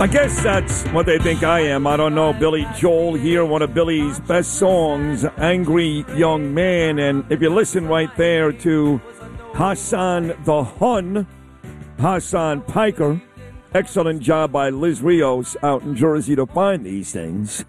I guess that's what they think I am. I don't know. Billy Joel here, one of Billy's best songs, Angry Young Man. And if you listen right there to Hassan the Hun, Hassan Piker, excellent job by Liz Rios out in Jersey to find these things.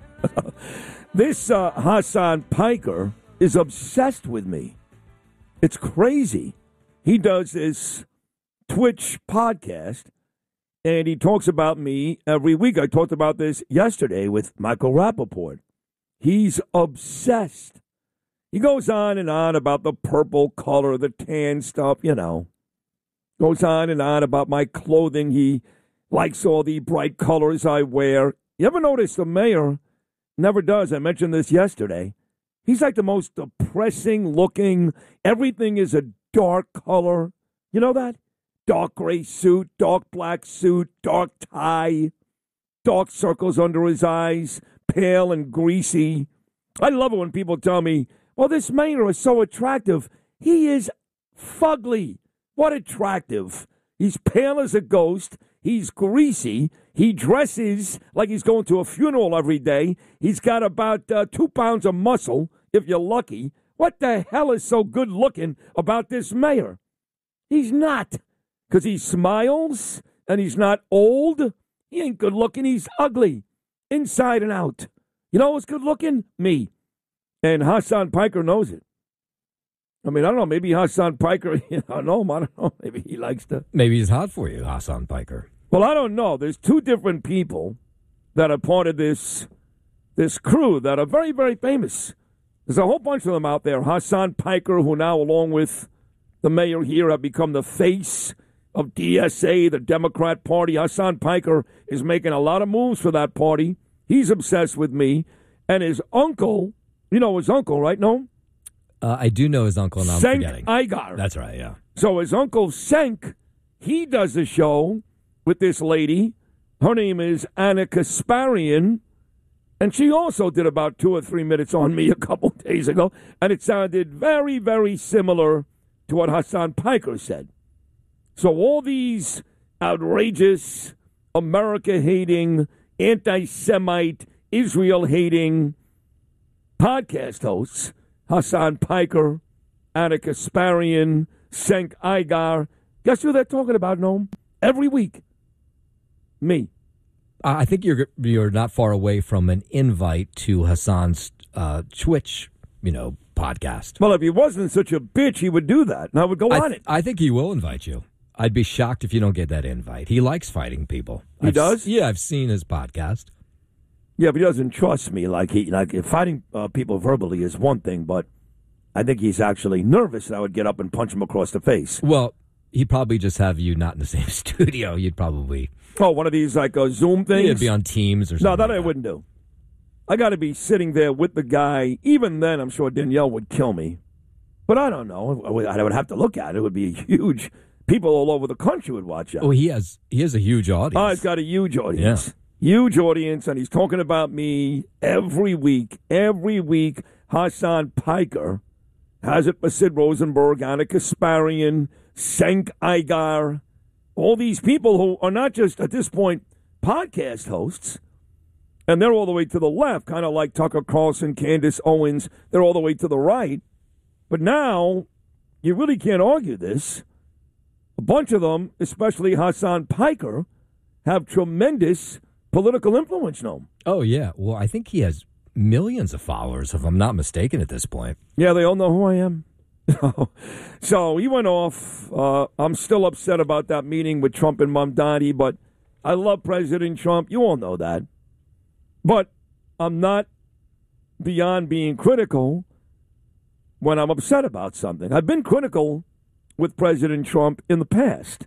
This Hassan Piker is obsessed with me. It's crazy. He does this Twitch podcast, and he talks about me every week. I talked about this yesterday with Michael Rappaport. He's obsessed. He goes on and on about the purple color, the tan stuff, you know. Goes on and on about my clothing. He likes all the bright colors I wear. You ever notice the mayor never does? I mentioned this yesterday. He's like the most depressing looking. Everything is a dark color. You know that? Dark gray suit, dark black suit, dark tie, dark circles under his eyes, pale and greasy. I love it when people tell me, well, this mayor is so attractive. He is fugly. What attractive? He's pale as a ghost. He's greasy. He dresses like he's going to a funeral every day. He's got about 2 pounds of muscle, if you're lucky. What the hell is so good looking about this mayor? He's not. Because he smiles and he's not old. He ain't good looking. He's ugly. Inside and out. You know what's good looking? Me. And Hassan Piker knows it. I mean, I don't know. Maybe Hassan Piker, I don't know. Maybe he likes to. Maybe he's hot for you, Hassan Piker. Well, I don't know. There's 2 different people that are part of this crew that are very, very famous. There's a whole bunch of them out there. Hassan Piker, who now, along with the mayor here, have become the face of DSA, the Democrat Party. Hassan Piker is making a lot of moves for that party. He's obsessed with me. And his uncle, you know his uncle, right? No? I do know his uncle, and I'm Cenk forgetting. Uygur. That's right, yeah. So his uncle Cenk, he does a show with this lady. Her name is Anna Kasparian. And she also did about 2 or 3 minutes on me a couple days ago. And it sounded very, very similar to what Hassan Piker said. So all these outrageous, America-hating, anti-Semite, Israel-hating podcast hosts, Hassan Piker, Anna Kasparian, Cenk Uygur, guess who they're talking about, Noam? Every week. Me. I think you're not far away from an invite to Hassan's Twitch, podcast. Well, if he wasn't such a bitch, he would do that, and I would go on it. I think he will invite you. I'd be shocked if you don't get that invite. He likes fighting people. He does? Yeah, I've seen his podcast. Yeah, but he doesn't trust me. Like fighting people verbally is one thing, but I think he's actually nervous that I would get up and punch him across the face. Well, he'd probably just have you not in the same studio. You'd probably... Oh, one of these Zoom things? It'd be on Teams or something. No, that I wouldn't do. I got to be sitting there with the guy. Even then, I'm sure Danielle would kill me. But I don't know. I would have to look at it. It would be huge. People all over the country would watch that. Oh, he has a huge audience. Oh, he's got a huge audience. Yeah. Huge audience, and he's talking about me every week. Every week, Hassan Piker has it for Sid Rosenberg, Anna Kasparian, Cenk Uygur, all these people who are not just, at this point, podcast hosts, and they're all the way to the left, kind of like Tucker Carlson, Candace Owens. They're all the way to the right. But now, you really can't argue this. A bunch of them, especially Hassan Piker, have tremendous political influence now. Oh, yeah. Well, I think he has millions of followers, if I'm not mistaken, at this point. Yeah, they all know who I am. So he went off. I'm still upset about that meeting with Trump and Mamdani, but I love President Trump. You all know that. But I'm not beyond being critical when I'm upset about something. I've been critical with President Trump in the past.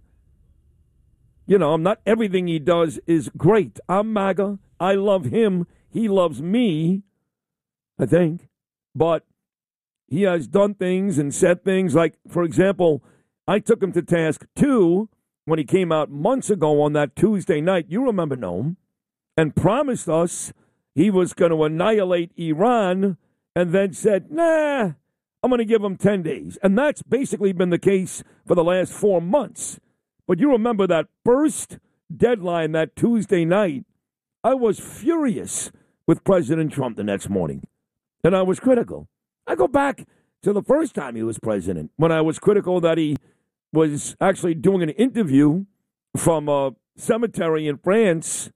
I'm not everything he does is great. I'm MAGA. I love him. He loves me, I think. But he has done things and said things like, for example, I took him to task, too, when he came out months ago on that Tuesday night. You remember, Noam, and promised us he was going to annihilate Iran and then said, nah, I'm going to give him 10 days. And that's basically been the case for the last 4 months. But you remember that burst deadline that Tuesday night, I was furious with President Trump the next morning, and I was critical. I go back to the first time he was president, when I was critical that he was actually doing an interview from a cemetery in France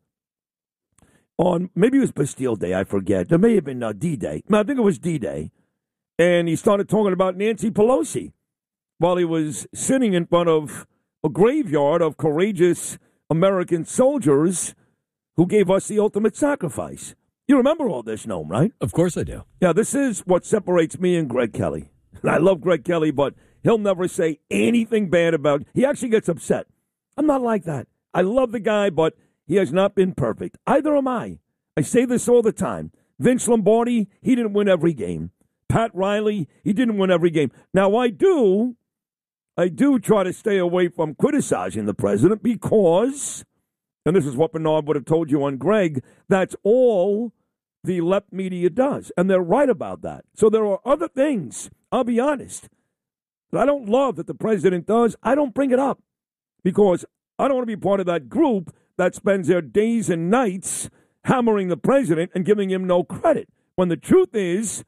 on, maybe it was Bastille Day, I forget. There may have been D-Day. No, I think it was D-Day. And he started talking about Nancy Pelosi while he was sitting in front of a graveyard of courageous American soldiers who gave us the ultimate sacrifice. You remember all this, Noam, right? Of course I do. Yeah, this is what separates me and Greg Kelly. And I love Greg Kelly, but he'll never say anything bad about. He actually gets upset. I'm not like that. I love the guy, but he has not been perfect. Either am I. I say this all the time. Vince Lombardi, he didn't win every game. Pat Riley, he didn't win every game. Now, I do try to stay away from criticizing the president because, and this is what Bernard would have told you on Greg, that's all the left media does. And they're right about that. So there are other things, I'll be honest, that I don't love that the president does. I don't bring it up because I don't want to be part of that group that spends their days and nights hammering the president and giving him no credit. When the truth is,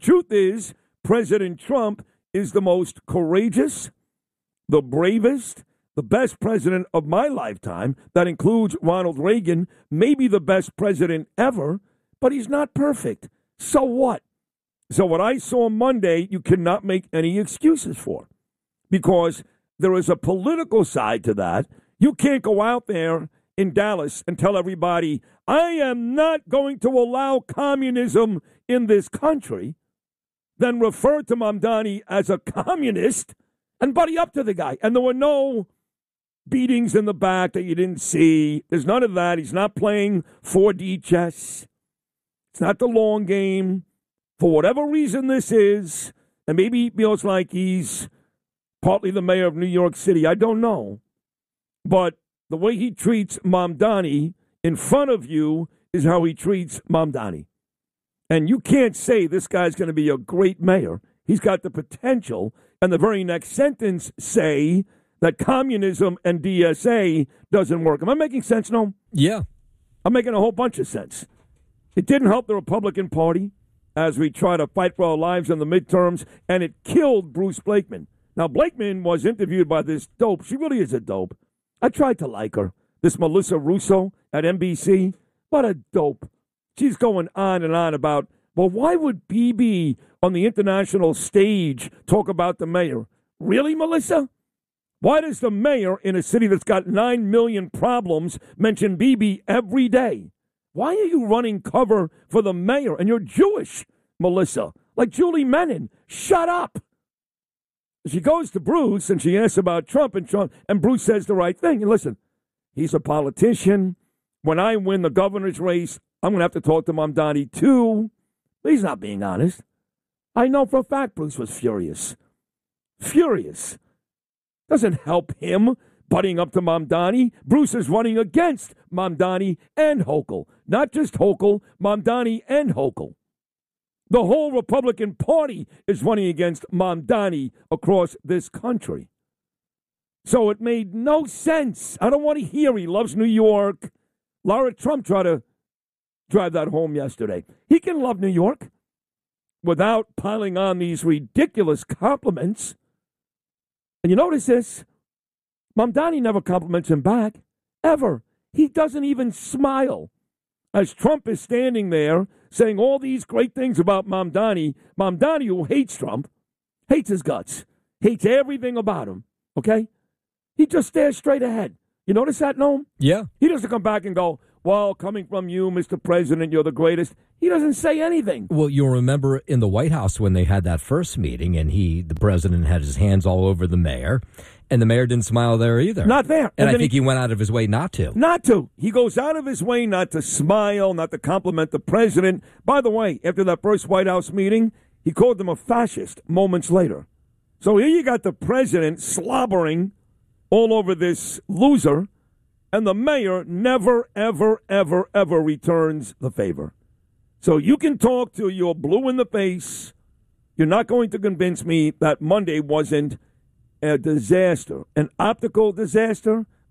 President Trump is the most courageous, the bravest, the best president of my lifetime. That includes Ronald Reagan, maybe the best president ever, but he's not perfect. So what? So what I saw Monday, you cannot make any excuses for, because there is a political side to that. You can't go out there in Dallas and tell everybody, I am not going to allow communism in this country, then refer to Mamdani as a communist and buddy up to the guy. And there were no beatings in the back that you didn't see. There's none of that. He's not playing 4D chess. It's not the long game. For whatever reason this is, and maybe he feels like he's partly the mayor of New York City, I don't know. But the way he treats Mamdani in front of you is how he treats Mamdani. And you can't say this guy's going to be a great mayor. He's got the potential. And the very next sentence say that communism and DSA doesn't work. Am I making sense, no? Yeah. I'm making a whole bunch of sense. It didn't help the Republican Party as we try to fight for our lives in the midterms, and it killed Bruce Blakeman. Now, Blakeman was interviewed by this dope. She really is a dope. I tried to like her. This Melissa Russo at NBC. What a dope. She's going on and on about, well, why would Bibi on the international stage talk about the mayor? Really, Melissa? Why does the mayor in a city that's got 9 million problems mention Bibi every day? Why are you running cover for the mayor? And you're Jewish, Melissa. Like Julie Menon. Shut up. She goes to Bruce and she asks about Trump, and Bruce says the right thing. And listen, he's a politician. When I win the governor's race, I'm going to have to talk to Mamdani too. But he's not being honest. I know for a fact Bruce was furious. Furious. Doesn't help him butting up to Mamdani. Bruce is running against Mamdani and Hochul. Not just Hochul, Mamdani and Hochul. The whole Republican Party is running against Mamdani across this country. So it made no sense. I don't want to hear he loves New York. Lara Trump tried to drive that home yesterday. He can love New York without piling on these ridiculous compliments. And you notice this? Mamdani never compliments him back, ever. He doesn't even smile. As Trump is standing there saying all these great things about Mamdani, Mamdani, who hates Trump, hates his guts, hates everything about him, okay? He just stares straight ahead. You notice that, Noam? Yeah. He doesn't come back and go, well, coming from you, Mr. President, you're the greatest. He doesn't say anything. Well, you'll remember in the White House when they had that first meeting and the president had his hands all over the mayor, and the mayor didn't smile there either. Not there. And I think he went out of his way not to. Not to. He goes out of his way not to smile, not to compliment the president. By the way, after that first White House meeting, he called him a fascist moments later. So here you got the president slobbering all over this loser, and the mayor never, ever, ever, ever returns the favor. So you can talk till you're blue in the face. You're not going to convince me that Monday wasn't a disaster, an optical disaster.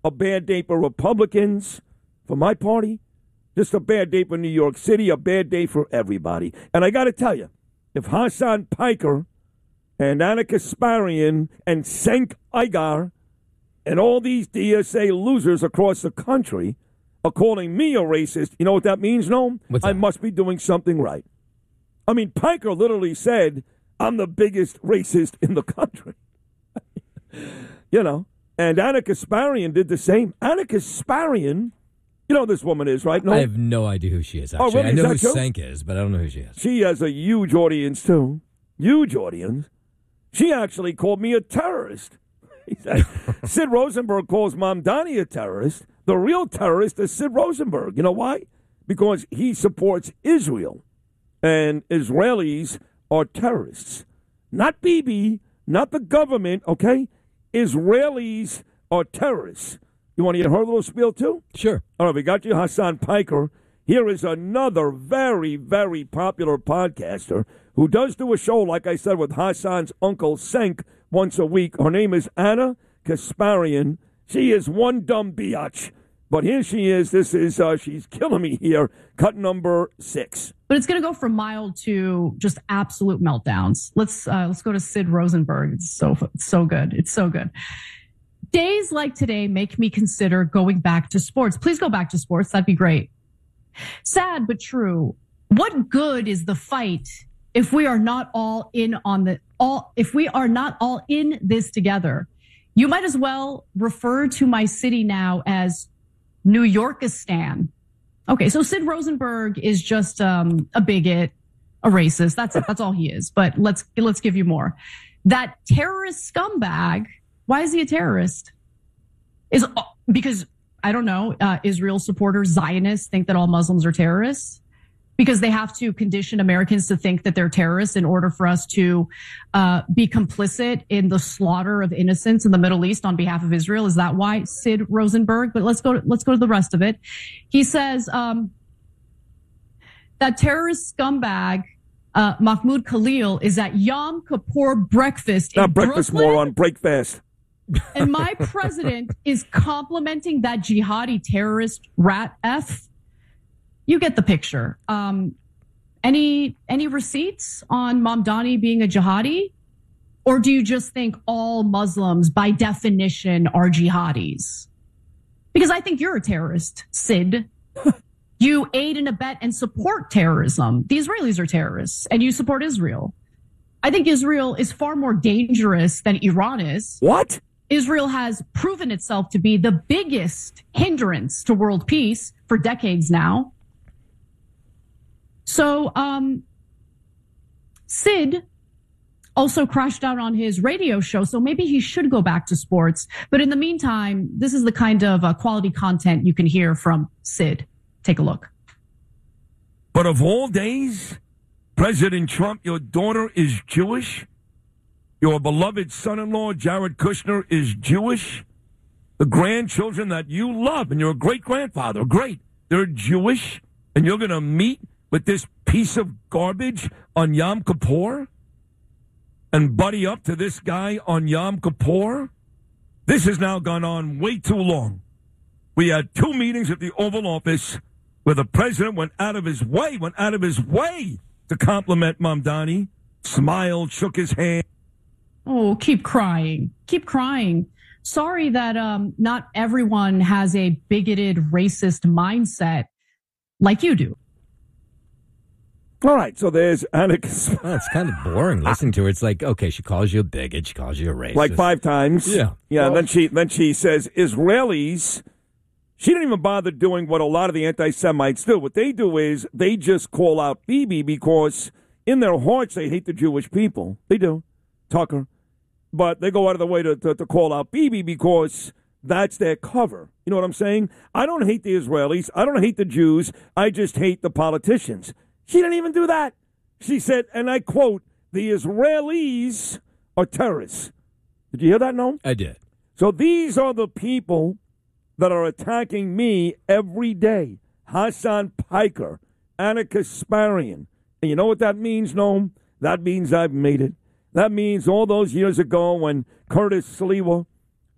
a bad day for Republicans, for my party, just a bad day for New York City, a bad day for everybody. And I got to tell you, if Hassan Piker and Anna Kasparian and Cenk Uygur and all these DSA losers across the country are calling me a racist, you know what that means, Noam? I must be doing something right. I mean, Piker literally said, I'm the biggest racist in the country. You know, and Anna Kasparian did the same. Anna Kasparian, you know who this woman is, right? No? I have no idea who she is, actually. Oh, really? I know who Cenk is, but I don't know who she is. She has a huge audience, too. Huge audience. She actually called me a terrorist. He said, Sid Rosenberg calls Mamdani a terrorist. The real terrorist is Sid Rosenberg. You know why? Because he supports Israel. And Israelis are terrorists. Not Bibi, not the government, okay? Israelis are terrorists. You want to hear her little spiel, too? Sure. All right, we got you Hassan Piker. Here is another very, very popular podcaster who does do a show, like I said, with Hassan's uncle Cenk once a week. Her name is Anna Kasparian. She is one dumb biatch. But here she is. This is, she's killing me here. Cut number 6. But it's going to go from mild to just absolute meltdowns. Let's go to Sid Rosenberg. It's so good. It's so good. Days like today make me consider going back to sports. Please go back to sports. That'd be great. Sad but true. What good is the fight if we are not all in this together? You might as well refer to my city now as New Yorkistan. Okay, so Sid Rosenberg is just a bigot, a racist. That's it. That's all he is. But let's give you more. That terrorist scumbag. Why is he a terrorist? Is because I don't know. Israel supporters, Zionists think that all Muslims are terrorists because they have to condition Americans to think that they're terrorists in order for us to be complicit in the slaughter of innocents in the Middle East on behalf of Israel. Is that why, Sid Rosenberg? But let's go to the rest of it. He says that terrorist scumbag Mahmoud Khalil is at Yom Kippur breakfast in breakfast, Brooklyn. moron, breakfast. And my president is complimenting that jihadi terrorist rat F. You get the picture. Any receipts on Mamdani being a jihadi? Or do you just think all Muslims by definition are jihadis? Because I think you're a terrorist, Sid. You aid and abet and support terrorism. The Israelis are terrorists and you support Israel. I think Israel is far more dangerous than Iran is. What? Israel has proven itself to be the biggest hindrance to world peace for decades now. So, Sid also crashed out on his radio show, so maybe he should go back to sports. But in the meantime, this is the kind of quality content you can hear from Sid. Take a look. But of all days, President Trump, your daughter is Jewish. Your beloved son-in-law, Jared Kushner, is Jewish. The grandchildren that you love and your great-grandfather, great, they're Jewish. And you're going to meet with this piece of garbage on Yom Kippur? And buddy up to this guy on Yom Kippur? This has now gone on way too long. We had 2 meetings at the Oval Office where the president went out of his way to compliment Mamdani, smiled, shook his hand. Oh, keep crying. Keep crying. Sorry that not everyone has a bigoted, racist mindset like you do. All right, so there's Anna. Well, it's kind of boring listening to her. It's like, okay, she calls you a bigot, she calls you a racist. Like 5 times. Yeah. Yeah, well, then she says Israelis. She didn't even bother doing what a lot of the anti-Semites do. What they do is they just call out Bibi because in their hearts they hate the Jewish people. They do. Tucker. But they go out of the way to call out Bibi because that's their cover. You know what I'm saying? I don't hate the Israelis. I don't hate the Jews. I just hate the politicians. She didn't even do that. She said, and I quote, the Israelis are terrorists. Did you hear that, Noam? I did. So these are the people that are attacking me every day. Hassan Piker, Anna Kasparian. And you know what that means, Noam? That means I've made it. That means all those years ago when Curtis Sliwa,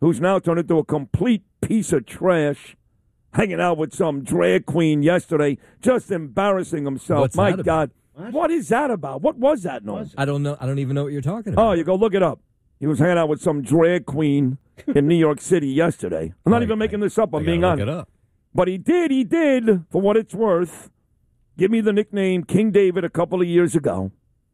who's now turned into a complete piece of trash, hanging out with some drag queen yesterday, just embarrassing himself. What's My that about? God. What is that about? What was that, Noel? I don't know. I don't even know what you're talking about. Oh, you go look it up. He was hanging out with some drag queen in New York City yesterday. I'm not even making this up. I'm being honest. Look it up. But he did, for what it's worth, give me the nickname King David a couple of years ago.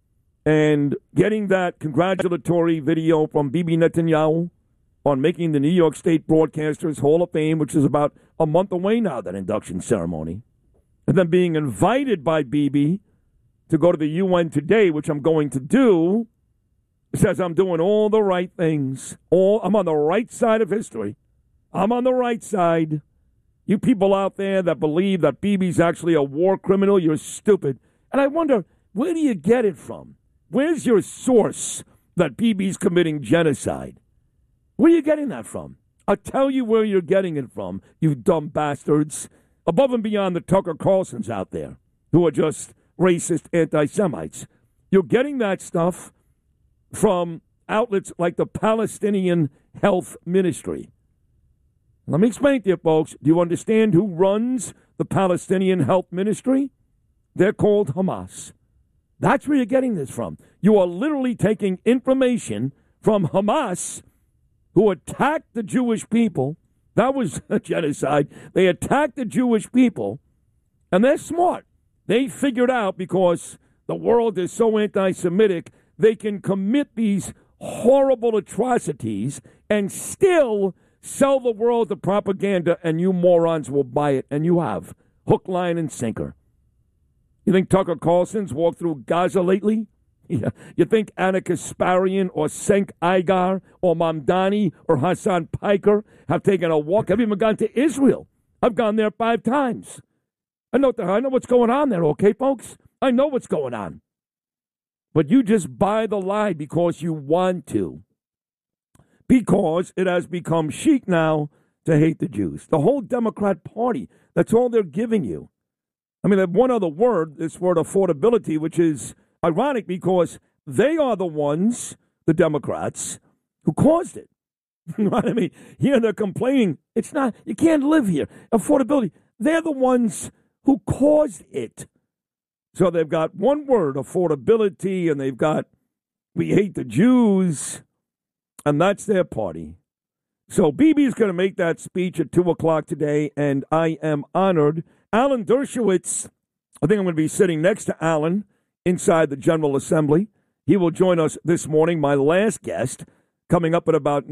And getting that congratulatory video from Bibi Netanyahu on making the New York State Broadcasters Hall of Fame, which is about a month away now, that induction ceremony. And then being invited by Bibi to go to the UN today, which I'm going to do, says I'm doing all the right things. I'm on the right side of history. I'm on the right side. You people out there that believe that Bibi's actually a war criminal, you're stupid. And I wonder, where do you get it from? Where's your source that Bibi's committing genocide? Where are you getting that from? I'll tell you where you're getting it from, you dumb bastards. Above and beyond the Tucker Carlsons out there, who are just racist anti-Semites. You're getting that stuff from outlets like the Palestinian Health Ministry. Let me explain to you, folks. Do you understand who runs the Palestinian Health Ministry? They're called Hamas. That's where you're getting this from. You are literally taking information from Hamas, who attacked the Jewish people. That was a genocide. They attacked the Jewish people, and they're smart. They figured out, because the world is so anti-Semitic, they can commit these horrible atrocities and still sell the world the propaganda, and you morons will buy it, and you have. Hook, line, and sinker. You think Tucker Carlson's walked through Gaza lately? Yeah. You think Anna Kasparian or Cenk Uygur or Mamdani or Hassan Piker have taken a walk? Have you even gone to Israel? I've gone there 5 times. I know what's going on there, okay, folks? I know what's going on. But you just buy the lie because you want to. Because it has become chic now to hate the Jews. The whole Democrat Party, that's all they're giving you. I mean, they have one other word, this word affordability, which is ironic because they are the ones, the Democrats, who caused it. You know what I mean? Here they're complaining, it's not, you can't live here. Affordability. They're the ones who caused it. So they've got one word, affordability, and they've got, we hate the Jews, and that's their party. So Bibi's going to make that speech at 2 o'clock today, and I am honored. Alan Dershowitz, I think I'm going to be sitting next to Alan inside the General Assembly. He will join us this morning, my last guest, coming up at about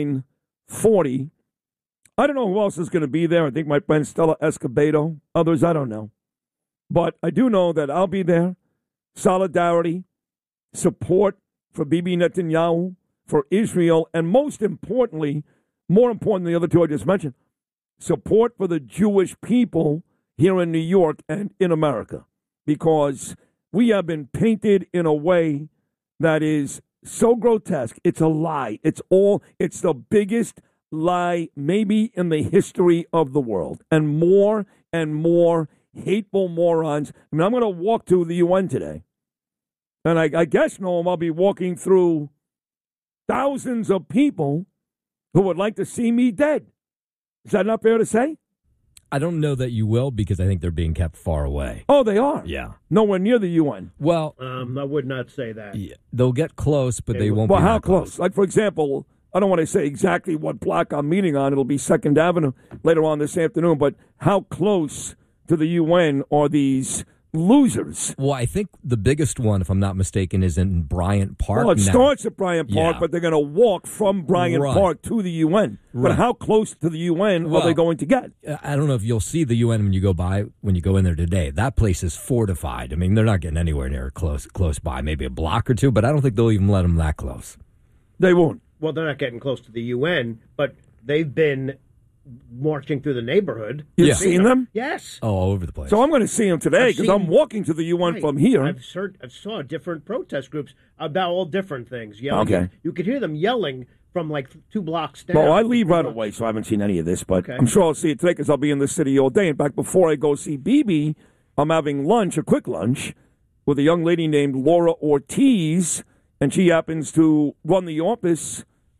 9:40. I don't know who else is going to be there. I think my friend Stella Escobedo. Others, I don't know. But I do know that I'll be there. Solidarity, support for Bibi Netanyahu, for Israel, and more important than the other two I just mentioned, support for the Jewish people here in New York and in America. Because we have been painted in a way that is so grotesque. It's a lie. It's the biggest lie maybe in the history of the world. And more hateful morons. I mean, I'm going to walk to the UN today. And I guess, Noam, I'll be walking through thousands of people who would like to see me dead. Is that not fair to say? I don't know that you will, because I think they're being kept far away. Oh, they are? Yeah. Nowhere near the UN. Well, I would not say that. Yeah, they'll get close, but they won't be how that close? Like, for example, I don't want to say exactly what block I'm meeting on. It'll be 2nd Avenue later on this afternoon. But how close to the UN are these losers? Well, I think the biggest one, if I'm not mistaken, is in Bryant Park. Well, it starts at Bryant Park, Yeah. but they're going to walk from Bryant Park to the UN. Right. But how close to the UN are they going to get? I don't know if you'll see the UN when you go in there today. That place is fortified. I mean, they're not getting anywhere near close by, maybe a block or two, but I don't think they'll even let them that close. They won't. Well, they're not getting close to the UN, but they've been marching through the neighborhood. You've seen them? Yes. Oh, all over the place. So I'm going to see them today because I'm walking to the UN from here. I saw different protest groups about all different things. Yelling. Okay. You could hear them yelling from like 2 blocks down. Well, I leave right away, so I haven't seen any of this, but I'm sure I'll see it today because I'll be in the city all day. In fact, before I go see Bibi, I'm having lunch, a quick lunch, with a young lady named Laura Ortiz, and she happens to run the office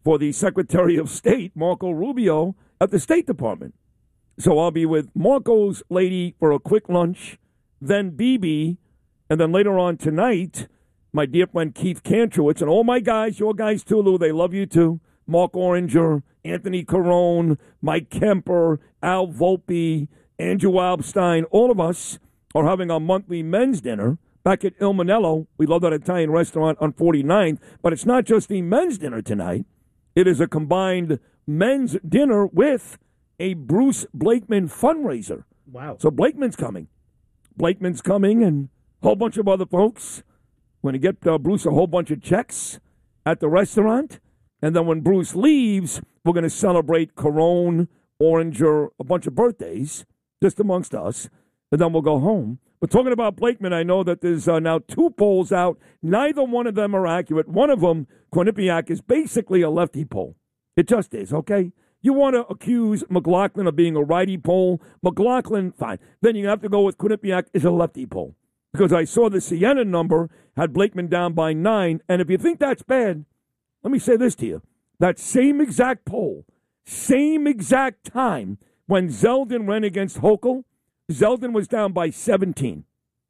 for the Secretary of State, Marco Rubio, at the State Department. So I'll be with Marco's lady for a quick lunch, then BB, and then later on tonight, my dear friend Keith Kantrowitz, and all my guys, your guys too, Lou, they love you too. Mark Oranger, Anthony Carone, Mike Kemper, Al Volpe, Andrew Alpstein, all of us are having our monthly men's dinner back at Il Manello. We love that Italian restaurant on 49th, but it's not just the men's dinner tonight. It is a combined men's dinner with a Bruce Blakeman fundraiser. Wow. So Blakeman's coming. Blakeman's coming and a whole bunch of other folks. We're going to get Bruce a whole bunch of checks at the restaurant. And then when Bruce leaves, we're going to celebrate Carone, Oranger, a bunch of birthdays, just amongst us. And then we'll go home. But talking about Blakeman, I know that there's now 2 polls out. Neither one of them are accurate. One of them, Quinnipiac, is basically a lefty poll. It just is, okay? You want to accuse McLaughlin of being a righty poll. McLaughlin, fine. Then you have to go with Quinnipiac is a lefty poll. Because I saw the Siena number had Blakeman down by 9. And if you think that's bad, let me say this to you. That same exact poll, same exact time when Zeldin ran against Hochul, Zeldin was down by 17.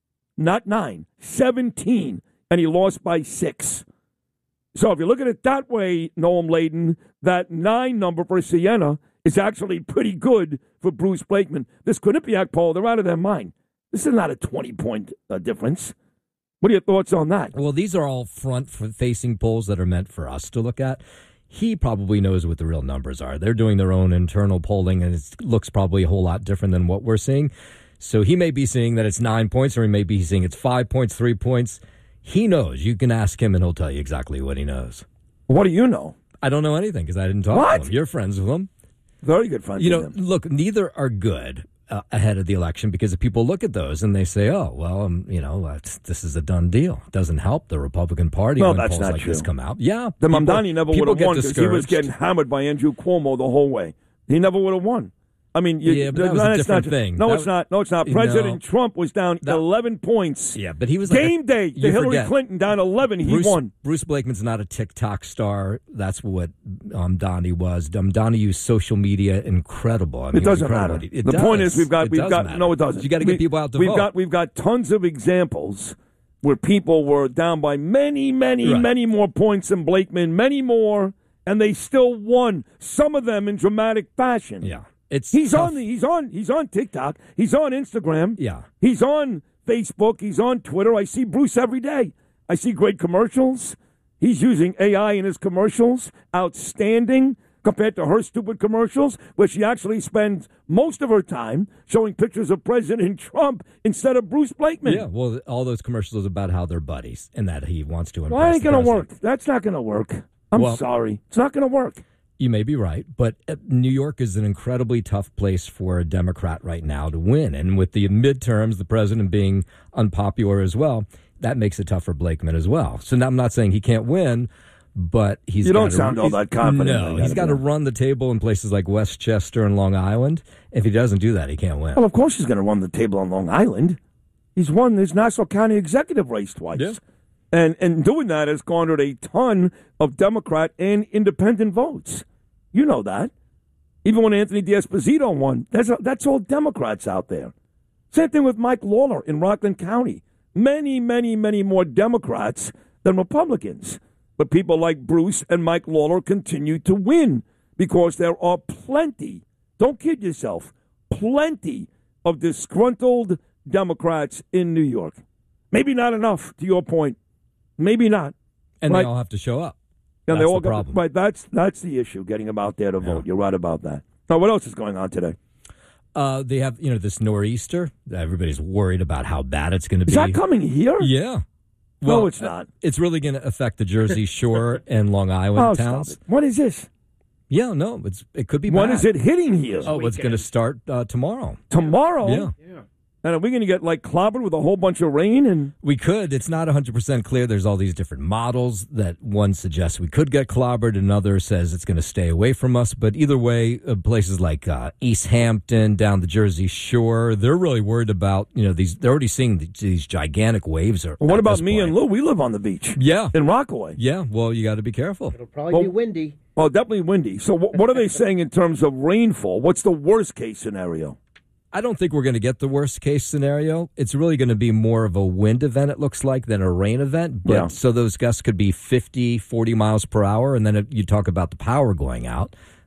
Not 9, 17. And he lost by 6. So if you look at it that way, Noam Layden, that 9 number for Siena is actually pretty good for Bruce Blakeman. This Quinnipiac poll, they're out of their mind. This is not a 20-point difference. What are your thoughts on that? Well, these are all front-facing polls that are meant for us to look at. He probably knows what the real numbers are. They're doing their own internal polling, and it looks probably a whole lot different than what we're seeing. So he may be seeing that it's 9 points, or he may be seeing it's 5 points, 3 points. He knows. You can ask him, and he'll tell you exactly what he knows. What do you know? I don't know anything because I didn't talk to him. You're friends with him. Very good friends with him. Look, neither are good ahead of the election because if people look at those and they say, oh, well, this is a done deal. It doesn't help the Republican Party when polls like this come out. Yeah. The Mamdani never would have won because he was getting hammered by Andrew Cuomo the whole way. He never would have won. I mean, but that was a different thing. No, it's not. No, it's not. President Trump was down 11 points. Yeah, but he was game day. The Hillary Clinton down 11. He won. Bruce Blakeman's not a TikTok star. That's what Donnie was. Donnie used social media. Incredible. I mean, it doesn't matter. The point is, we've got. No, it doesn't. You got to get people out to vote. We've got tons of examples where people were down by many more points than Blakeman, many more, and they still won. Some of them in dramatic fashion. Yeah. He's on TikTok. He's on Instagram. Yeah. He's on Facebook. He's on Twitter. I see Bruce every day. I see great commercials. He's using AI in his commercials. Outstanding compared to her stupid commercials, where she actually spends most of her time showing pictures of President Trump instead of Bruce Blakeman. Yeah, well, all those commercials about how they're buddies and that he wants to impress Well, that ain't going to work. That's not going to work. I'm sorry. It's not going to work. You may be right, but New York is an incredibly tough place for a Democrat right now to win. And with the midterms, the president being unpopular as well, that makes it tough for Blakeman as well. So now I'm not saying he can't win, but he's You don't sound all that confident. No, he's got to run the table in places like Westchester and Long Island. If he doesn't do that, he can't win. Well, of course he's going to run the table on Long Island. He's won this Nassau County executive race twice. Yeah. And doing that has garnered a ton of Democrat and independent votes. You know that. Even when Anthony D'Esposito won, that's all Democrats out there. Same thing with Mike Lawler in Rockland County. Many more Democrats than Republicans. But people like Bruce and Mike Lawler continue to win because there are plenty, don't kid yourself, plenty of disgruntled Democrats in New York. Maybe not enough, to your point. Maybe not. And they all have to show up. And that's they all the problem. Right, that's the issue, getting them out there to vote. You're right about that. Now, what else is going on today? They have, this nor'easter. Everybody's worried about how bad it's going to be. Is that coming here? Yeah. Well, no, it's not. It's really going to affect the Jersey Shore and Long Island towns. Stop it. What is this? Yeah, no, it could be When bad. is it hitting here? Oh, it's going to start tomorrow. Tomorrow? Yeah. And are we going to get like clobbered with a whole bunch of rain? And We could. It's not 100% clear. There's all these different models that one suggests we could get clobbered, another says it's going to stay away from us. But either way, places like East Hampton, down the Jersey Shore, they're really worried about, these. They're already seeing these gigantic waves. What about me and Lou? We live on the beach. Yeah. In Rockaway. Yeah, well, you got to be careful. It'll probably be windy. Oh, definitely windy. So what are they saying in terms of rainfall? What's the worst case scenario? I don't think we're going to get the worst case scenario. It's really going to be more of a wind event, it looks like, than a rain event. But Yeah. So those gusts could be 50, 40 miles per hour. And then you talk about the power going out.